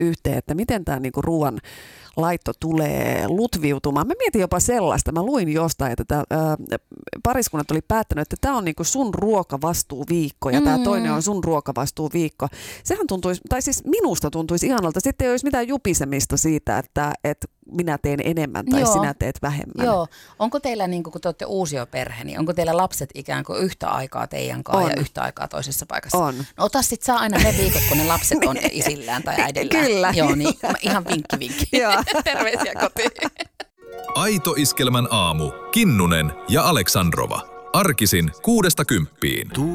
yhteen, että miten tämä niinku ruoan laitto tulee lutviutumaan. Mä mietin jopa sellaista, mä luin jostain, että pariskunnat oli päättänyt, että tämä on niinku sun ruokavastuuviikko ja tämä toinen on sun ruokavastuuviikko. Sehän tuntuisi, tai siis minusta tuntuisi ihanalta. Sitten ei olisi mitään jupisemista siitä, että minä teen enemmän tai sinä teet vähemmän. Joo. Onko teillä, niin kun te olette uusioperhe, niin onko teillä lapset ikään kuin yhtä aikaa teidän kanssa ja yhtä aikaa toisessa paikassa? On. No ota sit saa aina ne viikot, kun ne lapset on isillään tai äidillään. Kyllä. Joo, niin ihan vinkki. Joo. Terveisiä kotiin. Aito Iskelmän aamu. Kinnunen ja Aleksandrova. Arkisin 6–10.